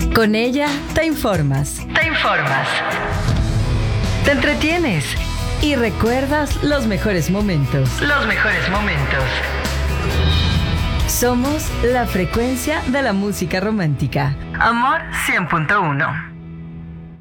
Con ella te informas, te entretienes y recuerdas los mejores momentos. Somos la frecuencia de la música romántica. Amor 100.1.